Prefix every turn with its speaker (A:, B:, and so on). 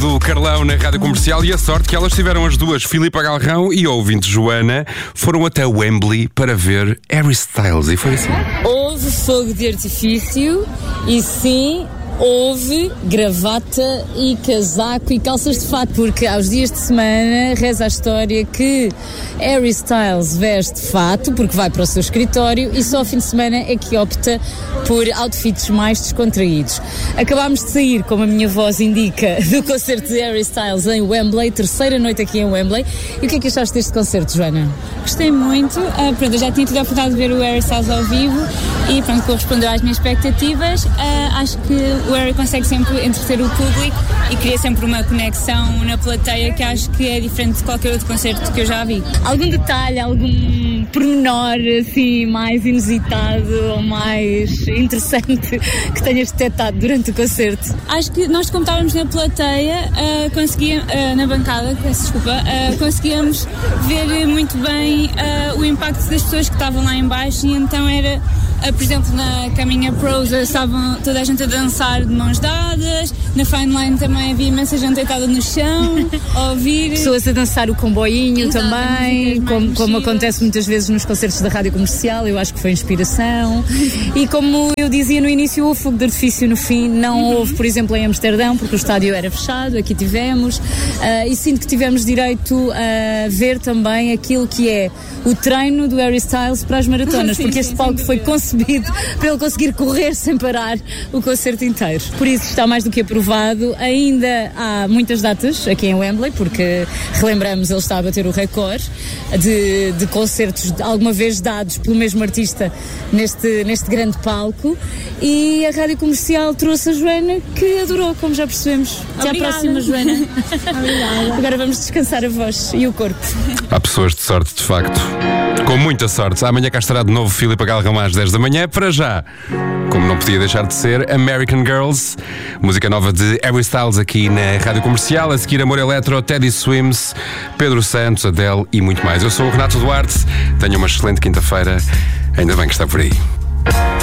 A: do Carlão na Rádio Comercial, e a sorte que elas tiveram as duas, Filipa Galrão e a ouvinte Joana, foram até Wembley para ver Harry Styles, e foi assim.
B: Houve fogo de artifício e sim, houve gravata e casaco e calças de fato, porque aos dias de semana reza a história que Harry Styles veste fato porque vai para o seu escritório e só ao fim de semana é que opta por outfits mais descontraídos. Acabámos de sair, como a minha voz indica, do concerto de Harry Styles em Wembley, terceira noite aqui em Wembley. E o que é que achaste deste concerto, Joana?
C: Gostei muito, pronto, eu já tinha tido a oportunidade de ver o Harry Styles ao vivo e pronto, correspondeu às minhas expectativas. Acho que o Harry consegue sempre entreter o público e cria sempre uma conexão na plateia que acho que é diferente de qualquer outro concerto que eu já vi.
B: Algum detalhe, algum pormenor assim mais inusitado ou mais interessante que tenhas detectado durante o concerto?
C: Acho que nós, como estávamos na plateia, na bancada, conseguíamos ver muito bem o impacto das pessoas que estavam lá em baixo, e então era, por exemplo, na Caminha Prosa estavam toda a gente a dançar de mãos dadas, na Fine Line também havia imensa gente deitada no chão, a ouvir.
B: Pessoas a dançar o comboinho. Exato, também, como acontece muitas vezes nos concertos da Rádio Comercial, eu acho que foi inspiração. E como eu dizia no início, houve fogo de artifício no fim, não houve, por exemplo, em Amsterdão, porque o estádio era fechado, aqui tivemos, e sinto que tivemos direito a ver também aquilo que é o treino do Harry Styles para as maratonas, porque este palco foi concebido para ele conseguir correr sem parar o concerto inteiro. Por isso está mais do que aprovado. Ainda há muitas datas aqui em Wembley, porque relembramos, ele está a bater o recorde de concertos alguma vez dados pelo mesmo artista neste grande palco, e a Rádio Comercial trouxe a Joana, que adorou, como já percebemos. Até à próxima, Joana. Obrigada. Agora vamos descansar a voz e o corpo.
A: Há pessoas de sorte, de facto. Com muita sorte. Amanhã cá estará de novo Filipa Galrão às 10 da manhã. Para já, como não podia deixar de ser, American Girls, música nova de Harry Styles aqui na Rádio Comercial. A seguir, Amor Eletro, Teddy Swims, Pedro Santos, Adele e muito mais. Eu sou o Renato Duarte. Tenha uma excelente quinta-feira. Ainda bem que está por aí.